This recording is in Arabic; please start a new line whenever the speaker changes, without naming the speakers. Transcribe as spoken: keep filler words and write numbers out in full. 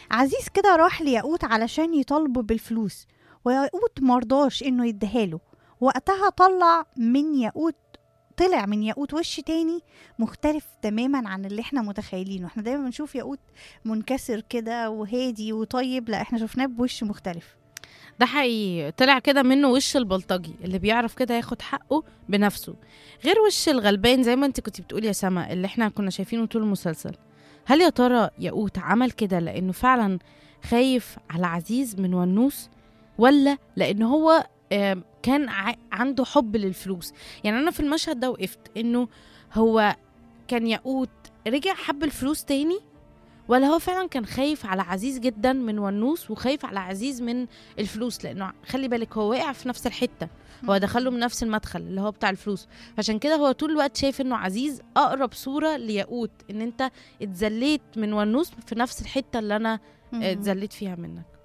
عزيز كده راح لياقوت علشان يطالبه بالفلوس، وياقوت مرضاش انه يديهاله. وقتها طلع من ياقوت طلع من ياقوت وش تاني مختلف تماما عن اللي احنا متخيلينه. احنا دايما بنشوف ياقوت منكسر كده وهادي وطيب، لا احنا شفناه بوش مختلف.
ده حقيقي، طلع كده منه وش البلطجي اللي بيعرف كده ياخد حقه بنفسه، غير وش الغلبان زي ما انت كنت بتقولي يا سما اللي احنا كنا شايفينه طول المسلسل. هل يا ترى ياقوت عمل كده لانه فعلا خايف على عزيز من ونوس، ولا لانه هو آه كان ع- عنده حب للفلوس؟ يعني انا في المشهد ده وقفت انه هو كان ياقوت رجع حب الفلوس تاني، ولا هو فعلا كان خايف على عزيز جدا من ونوس وخايف على عزيز من الفلوس؟ لانه خلي بالك هو واقع في نفس الحته، هو دخله من نفس المدخل اللي هو بتاع الفلوس. عشان كده هو طول الوقت شايف انه عزيز اقرب صوره لياقوت، ان انت اتذليت من ونوس في نفس الحته اللي انا اتذليت فيها منك.